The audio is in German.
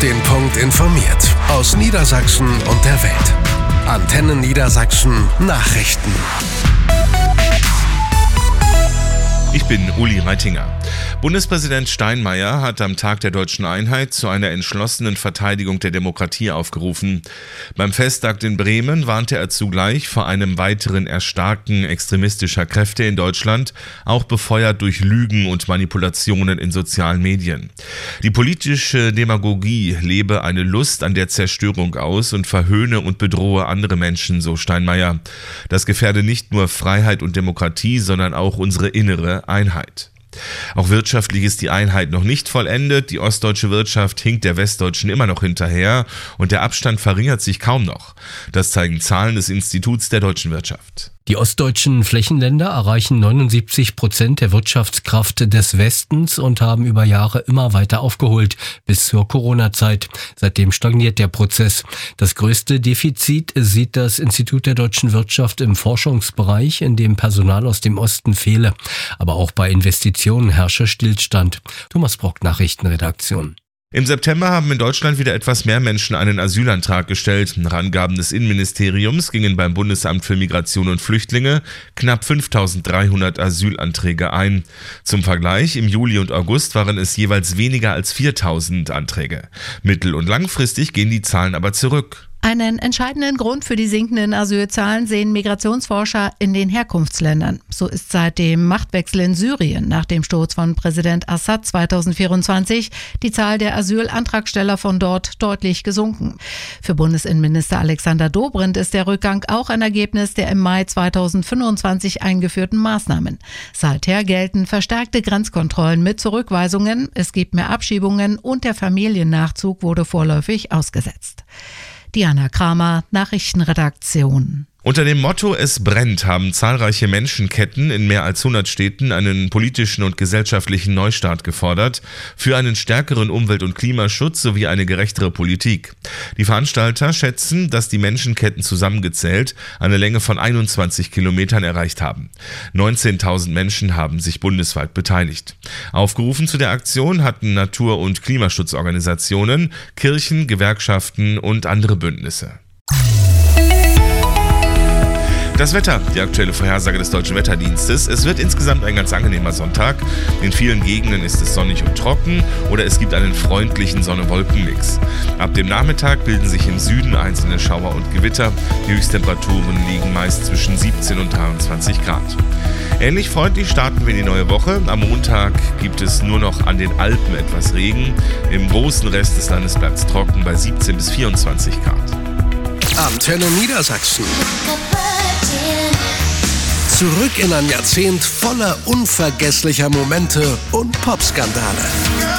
den Punkt informiert. Aus Niedersachsen und der Welt. Antenne Niedersachsen Nachrichten. Ich bin Uli Reitinger. Bundespräsident Steinmeier hat am Tag der Deutschen Einheit zu einer entschlossenen Verteidigung der Demokratie aufgerufen. Beim Festakt in Bremen warnte er zugleich vor einem weiteren Erstarken extremistischer Kräfte in Deutschland, auch befeuert durch Lügen und Manipulationen in sozialen Medien. Die politische Demagogie lebe eine Lust an der Zerstörung aus und verhöhne und bedrohe andere Menschen, so Steinmeier. Das gefährde nicht nur Freiheit und Demokratie, sondern auch unsere innere Einheit. Auch wirtschaftlich ist die Einheit noch nicht vollendet. Die ostdeutsche Wirtschaft hinkt der westdeutschen immer noch hinterher und der Abstand verringert sich kaum noch. Das zeigen Zahlen des Instituts der deutschen Wirtschaft. Die ostdeutschen Flächenländer erreichen 79% der Wirtschaftskraft des Westens und haben über Jahre immer weiter aufgeholt, bis zur Corona-Zeit. Seitdem stagniert der Prozess. Das größte Defizit sieht das Institut der deutschen Wirtschaft im Forschungsbereich, in dem Personal aus dem Osten fehle. Aber auch bei Investitionen herrsche Stillstand. Thomas Brock, Nachrichtenredaktion. Im September haben in Deutschland wieder etwas mehr Menschen einen Asylantrag gestellt. Nach Angaben des Innenministeriums gingen beim Bundesamt für Migration und Flüchtlinge knapp 5.300 Asylanträge ein. Zum Vergleich, im Juli und August waren es jeweils weniger als 4.000 Anträge. Mittel- und langfristig gehen die Zahlen aber zurück. Einen entscheidenden Grund für die sinkenden Asylzahlen sehen Migrationsforscher in den Herkunftsländern. So ist seit dem Machtwechsel in Syrien nach dem Sturz von Präsident Assad 2024 die Zahl der Asylantragsteller von dort deutlich gesunken. Für Bundesinnenminister Alexander Dobrindt ist der Rückgang auch ein Ergebnis der im Mai 2025 eingeführten Maßnahmen. Seither gelten verstärkte Grenzkontrollen mit Zurückweisungen, es gibt mehr Abschiebungen und der Familiennachzug wurde vorläufig ausgesetzt. Diana Kramer, Nachrichtenredaktion. Unter dem Motto "Es brennt" haben zahlreiche Menschenketten in mehr als 100 Städten einen politischen und gesellschaftlichen Neustart gefordert, für einen stärkeren Umwelt- und Klimaschutz sowie eine gerechtere Politik. Die Veranstalter schätzen, dass die Menschenketten zusammengezählt eine Länge von 21 Kilometern erreicht haben. 19.000 Menschen haben sich bundesweit beteiligt. Aufgerufen zu der Aktion hatten Natur- und Klimaschutzorganisationen, Kirchen, Gewerkschaften und andere Bündnisse. Das Wetter, die aktuelle Vorhersage des Deutschen Wetterdienstes. Es wird insgesamt ein ganz angenehmer Sonntag. In vielen Gegenden ist es sonnig und trocken oder es gibt einen freundlichen Sonne-Wolken-Mix. Ab dem Nachmittag bilden sich im Süden einzelne Schauer und Gewitter. Die Höchsttemperaturen liegen meist zwischen 17 und 23 Grad. Ähnlich freundlich starten wir in die neue Woche. Am Montag gibt es nur noch an den Alpen etwas Regen. Im großen Rest des Landes bleibt es trocken bei 17 bis 24 Grad. Antenne Niedersachsen. Zurück in ein Jahrzehnt voller unvergesslicher Momente und Popskandale.